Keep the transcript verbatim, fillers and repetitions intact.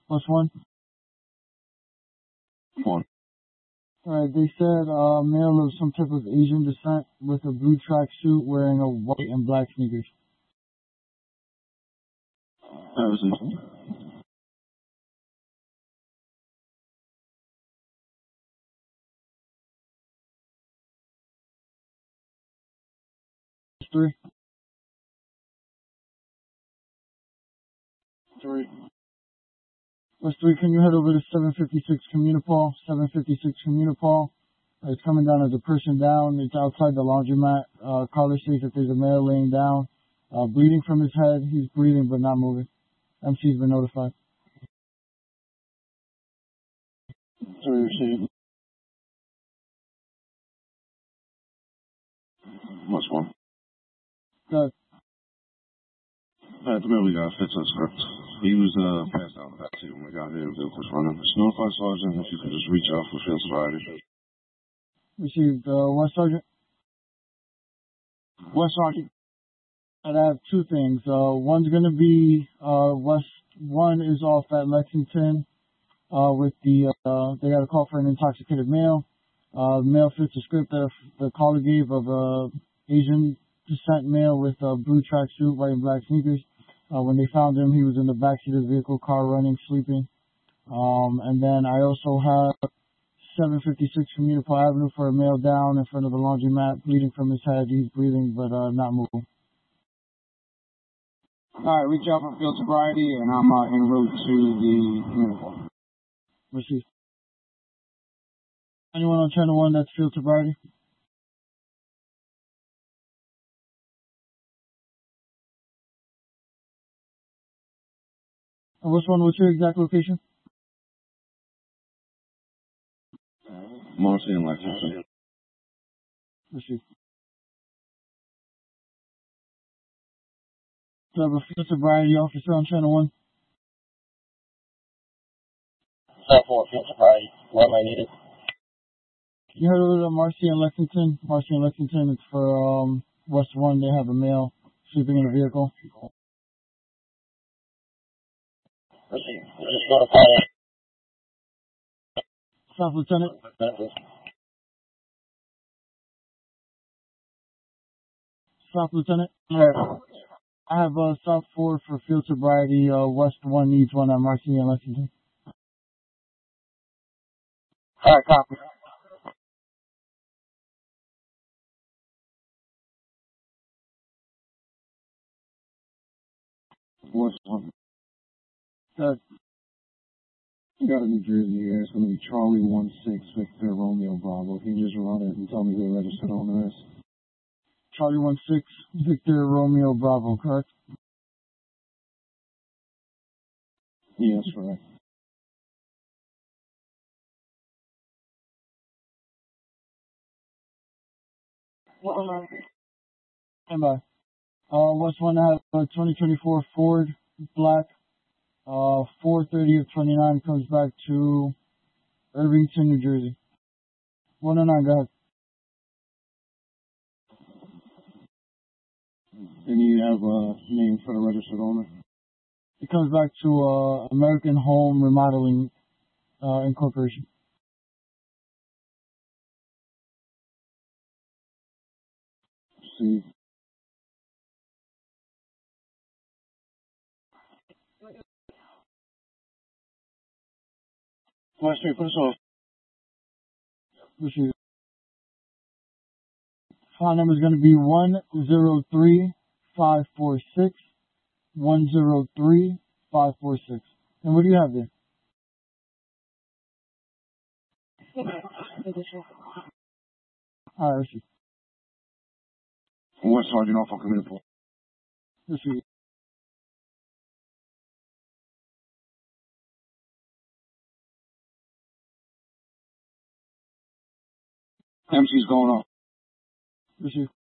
Plus one. One. Alright, they said uh, male of some type of Asian descent with a blue track suit wearing a white and black sneakers. That was it. Three. Three. Plus three, can you head over to seven fifty-six Communipol? seven fifty-six Communipol. It's coming down as a person down. It's outside the laundromat. Uh, caller states that there's a male laying down, uh, bleeding from his head. He's breathing but not moving. M C's been notified. Three received. Plus one. Good. At the middle, we got fits on script. He was uh, passed out in the backseat when we got here. The vehicle was running. Just notify Sergeant if you could just reach out for field sobriety. Received. Uh, West Sergeant? West Sergeant? I'd have two things. Uh, one's going to be, uh, West, one is off at Lexington, uh, with the, uh, they got a call for an intoxicated male. Uh, male fits the script that the caller gave of a Asian descent male with a blue tracksuit, white and black sneakers. Uh, when they found him, he was in the backseat of the vehicle, car running, sleeping. Um, and then I also have seven fifty-six Communipol Avenue for a male down in front of the laundromat, bleeding from his head. He's breathing, but, uh, not moving. Alright, reach out for field sobriety, and I'm uh, en route to the uniform. Received. Anyone on channel one that's field sobriety? And which one, what's your exact location? Marcy and Lexington. Received. Do I have a field sobriety officer on channel one? Cell four, field sobriety. What am I needed? You heard over to Marcy and Lexington. Marcy and Lexington, it's for um, West one. They have a male sleeping in a vehicle. Received. Just notify it. Staff Lieutenant. Staff Lieutenant. Yeah. I have uh, South four for field sobriety. Uh, West one needs one at Marcy and Lexington. Alright, copy. West one. Good. We got a New Jersey here. It's going to be Charlie one six Victor Romeo Bravo. Can you just run it and tell me who the registered owner is? Charlie one six Victor Romeo Bravo, correct? Yes, correct. Stand by. Uh, West one I have a twenty twenty-four Ford Black. Uh, four thirty of twenty-nine comes back to Irvington, New Jersey. one oh nine, go ahead. And you have a name for the registered owner? It comes back to uh, American Home Remodeling uh, Incorporation. See. West Street, put us off. Appreciate it. File number is going to be one zero three five four six one zero three five four six. And what do you have there? All right, receive. West Sergeant off on Communipol. Receive. M C's going off. Receive.